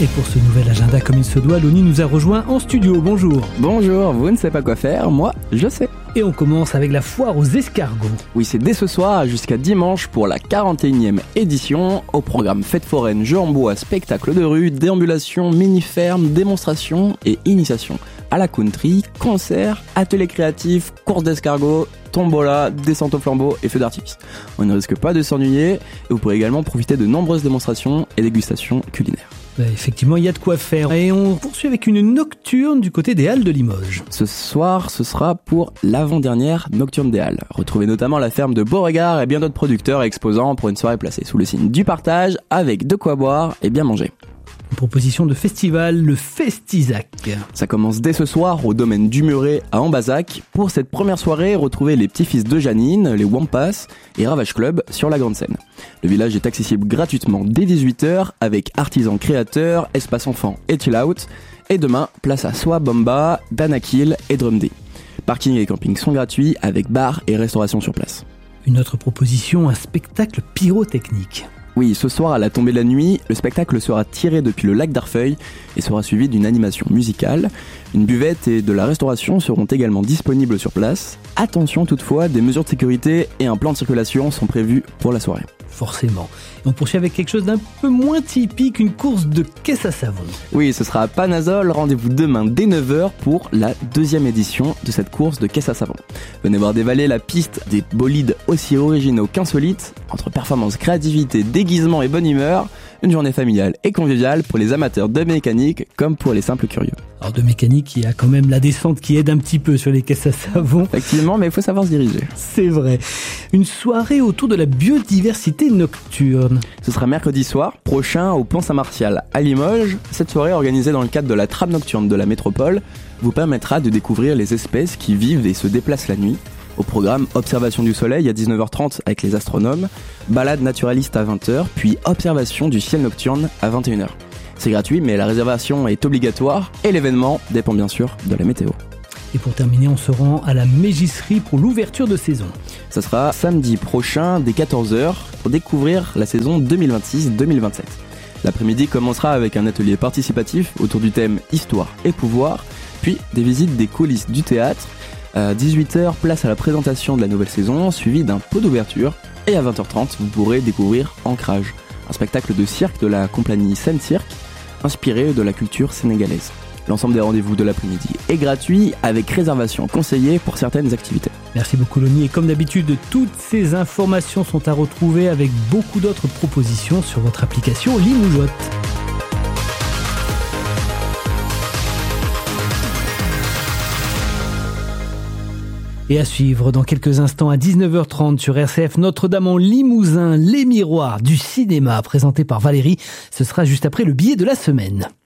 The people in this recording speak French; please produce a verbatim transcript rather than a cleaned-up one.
Et pour ce nouvel agenda comme il se doit, Loni nous a rejoint en studio. Bonjour. Bonjour, vous ne savez pas quoi faire, moi je sais. Et on commence avec la foire aux escargots. Oui, c'est dès ce soir jusqu'à dimanche pour la quarante et unième édition. Au programme fête foraine, jeux en bois, spectacles de rue, déambulation, mini-ferme, démonstration et initiation à la country, concerts, ateliers créatifs, courses d'escargots, tombola, descente au flambeau et feux d'artifice. On ne risque pas de s'ennuyer et vous pourrez également profiter de nombreuses démonstrations et dégustations culinaires. Bah, effectivement, il y a de quoi faire. Et on poursuit avec une nocturne du côté des Halles de Limoges. Ce soir, ce sera pour l'avant-dernière nocturne des Halles. Retrouvez notamment la ferme de Beauregard et bien d'autres producteurs et exposants pour une soirée placée sous le signe du partage, avec de quoi boire et bien manger. Une proposition de festival, le Festizac. Ça commence dès ce soir au domaine du Muret à Ambazac. Pour cette première soirée, retrouvez les petits-fils de Janine, les Wampas et Ravage Club sur la grande scène. Le village est accessible gratuitement dès dix-huit heures avec artisans créateurs, espace enfants et chill out. Et demain, place à Soa Bomba, Danakil et Drum Day. Parking et camping sont gratuits avec bar et restauration sur place. Une autre proposition, un spectacle pyrotechnique. Oui, ce soir à la tombée de la nuit, le spectacle sera tiré depuis le lac d'Arfeuil et sera suivi d'une animation musicale. Une buvette et de la restauration seront également disponibles sur place. Attention toutefois, des mesures de sécurité et un plan de circulation sont prévus pour la soirée. Forcément. Et on poursuit avec quelque chose d'un peu moins typique, une course de caisse à savon. Oui, ce sera à Panazol, rendez-vous demain dès neuf heures pour la deuxième édition de cette course de caisse à savon. Venez voir dévaler la piste des bolides aussi originaux qu'insolites, entre performance, créativité, déguisement et bonne humeur, une journée familiale et conviviale pour les amateurs de mécanique comme pour les simples curieux. Alors de mécanique, il y a quand même la descente qui aide un petit peu sur les caisses à savon. Effectivement, mais il faut savoir se diriger. C'est vrai. Une soirée autour de la biodiversité nocturne. Ce sera mercredi soir prochain au Pont Saint-Martial à Limoges. Cette soirée organisée dans le cadre de la trappe nocturne de la métropole vous permettra de découvrir les espèces qui vivent et se déplacent la nuit. Au programme, observation du soleil à dix-neuf heures trente avec les astronomes, balade naturaliste à vingt heures, puis observation du ciel nocturne à vingt et une heures. C'est gratuit, mais la réservation est obligatoire et l'événement dépend bien sûr de la météo. Et pour terminer, on se rend à la Mégisserie pour l'ouverture de saison. Ça sera samedi prochain dès quatorze heures pour découvrir la saison deux mille vingt-six deux mille vingt-sept. L'après-midi commencera avec un atelier participatif autour du thème Histoire et Pouvoir, puis des visites des coulisses du théâtre. À dix-huit heures, place à la présentation de la nouvelle saison, suivi d'un pot d'ouverture. Et à vingt heures trente, vous pourrez découvrir Ancrage, un spectacle de cirque de la compagnie Sen Cirque, inspiré de la culture sénégalaise. L'ensemble des rendez-vous de l'après-midi est gratuit, avec réservation conseillée pour certaines activités. Merci beaucoup Loni, et comme d'habitude, toutes ces informations sont à retrouver avec beaucoup d'autres propositions sur votre application Limoujotte. Et à suivre dans quelques instants à dix-neuf heures trente sur R C F Notre-Dame en Limousin, les miroirs du cinéma présenté par Valérie. Ce sera juste après le billet de la semaine.